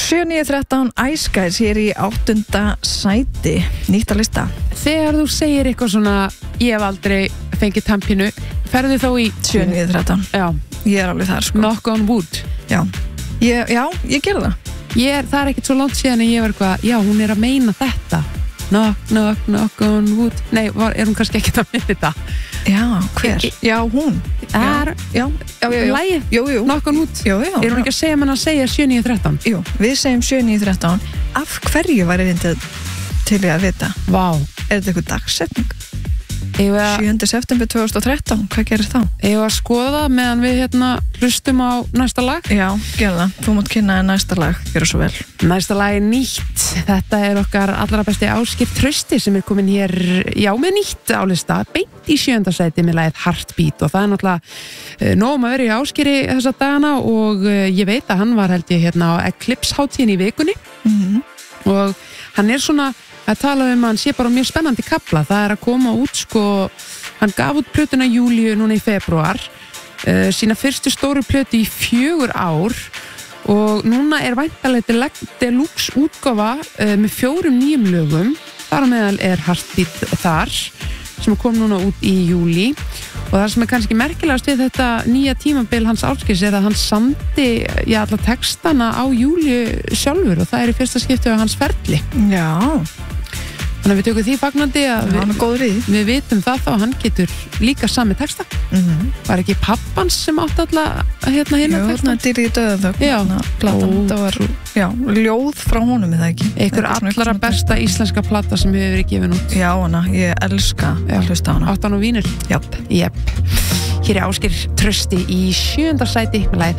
7-9-13 Ice Guys hér í 8. sæti, nýtt að lista. Þegar þú segir eitthvað svona, ég hef aldrei fengið tampinu, ferðu þá í 7-9-13. Já, Ég er alveg þar, sko. knock on wood. Já, ég gerði það. Það er ekkert svo langt síðan að ég var eitthvað, já, hún er að meina þetta. Knock on wood. Nei, er hún kannski ekkert að meina þetta? Já, hver? Já, hún. Já. Lagið, Jú. knock on wood. Já. Er hún ekki að segja mann að segja 7-9-13? Jú, við segjum 7-9-13. Af hverju var ég til ég að vita? Vá. Er þetta eitthvað dagsetning? 7. 7. september 2013, hvað gerir þá? Ég var að skoða það meðan við hlustum á næsta lag. Já, gerðu það. Þú mátt kynna næsta lag, gera svo vel. Næsta lag er nýtt. Þetta er okkar allra besti Ásgeir Trausti sem er komin hér, með nýtt á lista, beint í 7. sæti með lagið Heartbeat, og það er náttúrulega nóg að vera í Ásgeiri þessa dagana, og ég veit að hann var held ég á Eclipse-hátíðin í vikunni. Og hann er svona að tala að hann sé bara mjög spennandi kafla. Það er að koma út, hann gaf út plötuna Júlíu núna í febrúar, sína fyrstu stóru plötu í 4 ár, og núna er væntanlega deluxe útgáfa með 4 nýjum lögum. Þar á meðal er Heartbeat þar, sem kom núna út í júlí, og það sem er kannski merkilegast við þetta nýja tímabil hans Ásgeirs er að hann samdi alla textana á Júlíu sjálfur, og það er í fyrsta skipti á hans ferli. Já. Þannig að við tökum því fagnandi að hann er góður í því. Við vitum það þá að hann getur líka sami texta. Var ekki pappans sem átti alla hérna texta? Jú, Dýrið í döðaþögn. Já. Platan, það var, ljóð frá honum, er það ekki? Einhver allra besta íslenska plata sem hefur verið gefin út. Já, ég elska að hlusta á hana. Áttan og vínir. Japp. Hér er Ásgeir Trausti í 7. sæti með lagið